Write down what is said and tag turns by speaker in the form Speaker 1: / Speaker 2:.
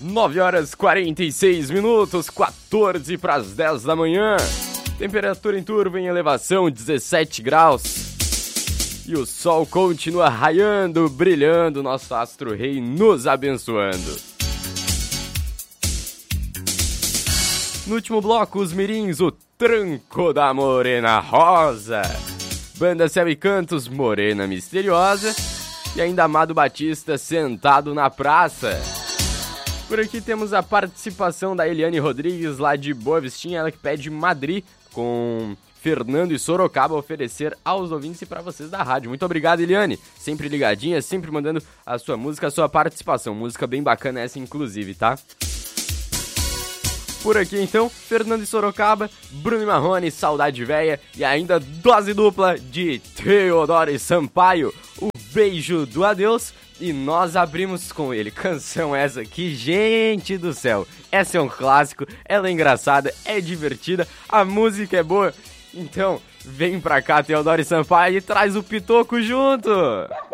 Speaker 1: 9 horas 46 minutos, 14 para as 10 da manhã. Temperatura em Turvo em elevação, 17 graus. E o sol continua raiando, brilhando, nosso astro rei nos abençoando. No último bloco, os mirins, o Tranco da Morena Rosa. Banda Céu e Cantos, Morena Misteriosa. E ainda Amado Batista, Sentado na Praça. Por aqui temos a participação da Eliane Rodrigues, lá de Boa Vistinha, ela que pede Madrid, com Fernando e Sorocaba, oferecer aos ouvintes e para vocês da rádio. Muito obrigado, Eliane, sempre ligadinha, sempre mandando a sua música, a sua participação. Música bem bacana essa, inclusive, tá? Por aqui, então, Fernando e Sorocaba, Bruno e Marrone, Saudade Véia e ainda dose dupla de Teodoro e Sampaio, O Beijo do Adeus. E nós abrimos com ele. Canção essa que, gente do céu, essa é um clássico, ela é engraçada, é divertida, a música é boa. Então, vem pra cá, Teodoro e Sampaio, e traz o pitoco junto!